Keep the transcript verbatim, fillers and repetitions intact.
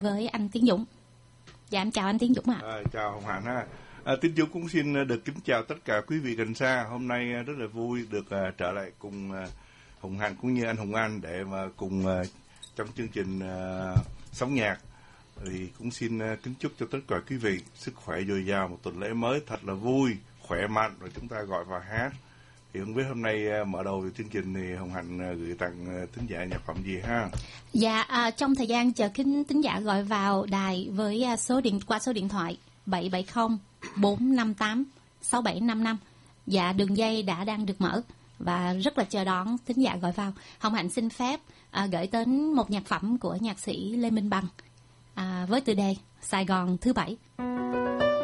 với anh Tiến Dũng. Dạ em chào anh Tiến Dũng ạ. À, chào Hồng Hạnh ha. À, Tiến Dũng cũng xin được kính chào tất cả quý vị gần xa. Hôm nay rất là vui được uh, trở lại cùng uh, Hồng Hạnh cũng như anh Hồng Anh để mà cùng uh, trong chương trình uh, Sống Nhạc. Thì cũng xin uh, kính chúc cho tất cả quý vị sức khỏe dồi dào, một tuần lễ mới thật là vui, khỏe mạnh, rồi chúng ta gọi vào hát. Thì không biết hôm nay uh, mở đầu chương trình thì Hồng Hạnh uh, gửi tặng uh, thính giả nhạc phẩm gì ha? Dạ à, trong thời gian chờ kính thính giả gọi vào đài với uh, số điện qua số điện thoại bảy bảy không bốn năm tám sáu bảy năm năm. Dạ đường dây đã đang được mở và rất là chờ đón thính giả gọi vào. Hồng Hạnh xin phép à, gửi đến một nhạc phẩm của nhạc sĩ Lê Minh Bằng à, với tựa đề Sài Gòn thứ bảy.